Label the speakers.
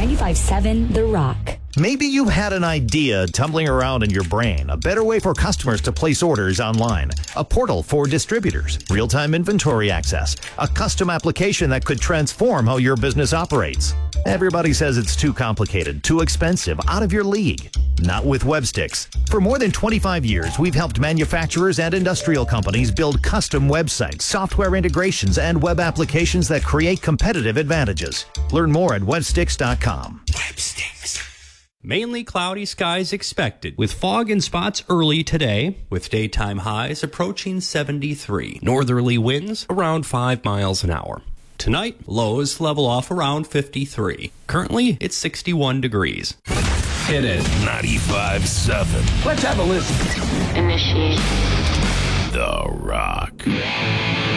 Speaker 1: 95.7 The Rock.
Speaker 2: Maybe you had an idea tumbling around in your brain, a better way for customers to place orders online, a portal for distributors, real-time inventory access, a custom application that could transform how your business operates. Everybody says it's too complicated, too expensive, out of your league. Not with Websticks. For more than 25 years, we've helped manufacturers and industrial companies build custom websites, software integrations, and web applications that create competitive advantages. Learn more at websticks.com.
Speaker 3: Websticks. Mainly cloudy skies expected, with fog and spots early today, with daytime highs approaching 73. Northerly winds around 5 miles an hour. Tonight, lows level off around 53. Currently, it's 61 degrees.
Speaker 4: Hit it. 95.7.
Speaker 5: Let's have a listen.
Speaker 6: Initiate.
Speaker 4: The Rock.